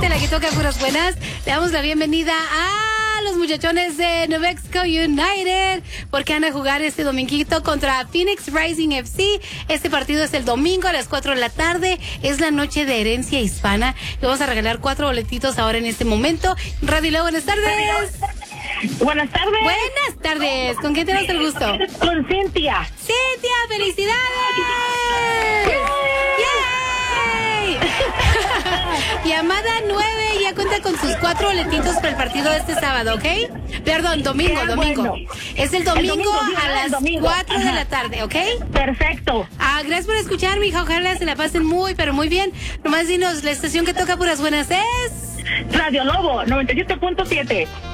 exactamente la que toca puras buenas. Le damos la bienvenida a los muchachones de New Mexico United, porque van a jugar este dominguito contra Phoenix Rising FC. Este partido es el domingo a las 4 de la tarde. Es la noche de herencia hispana. Y vamos a regalar 4 boletitos ahora en este momento. Radio, buenas tardes. Buenas tardes. Buenas tardes. ¿Con quién tenemos el gusto? Con Cintia. Cintia, felicidades. ¡Yay! Llamada 9 ya cuenta con sus 4 boletitos para el partido de este sábado, ¿ok? Perdón, domingo. Bueno. Es el domingo a las domingo. 4 de la tarde, ¿ok? Perfecto. Gracias por escuchar, mija. Ojalá se la pasen muy, pero muy bien. Nomás dinos, la estación que toca puras buenas es... Radio Lobo, 97.7.